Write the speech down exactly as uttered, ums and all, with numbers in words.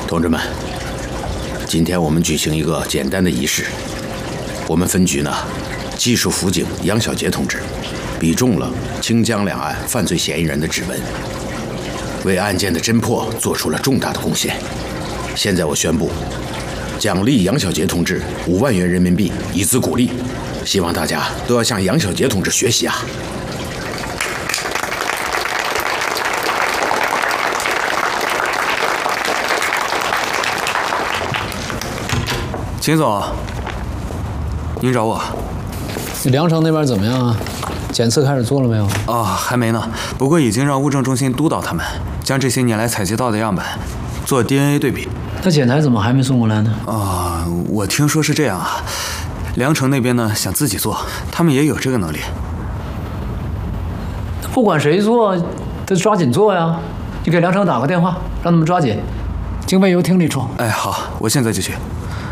同志们，今天我们举行一个简单的仪式。我们分局呢，技术辅警杨小杰同志，比中了清江两岸犯罪嫌疑人的指纹，为案件的侦破做出了重大的贡献。现在我宣布，奖励杨小杰同志五万元人民币，以资鼓励。希望大家都要向杨小杰同志学习啊！ 秦总，您找我？ 梁城那边怎么样啊？检测开始做了没有？ 哦，还没呢。不过已经让物证中心督导他们，将这些年来采集到的样本做 D N A 对比。 那检材怎么还没送过来呢？ 啊、哦，我听说是这样啊。梁城那边呢想自己做，他们也有这个能力。 不管谁做，都抓紧做呀！你给梁城打个电话，让他们抓紧。经费由厅里出。 哎，好，我现在就去。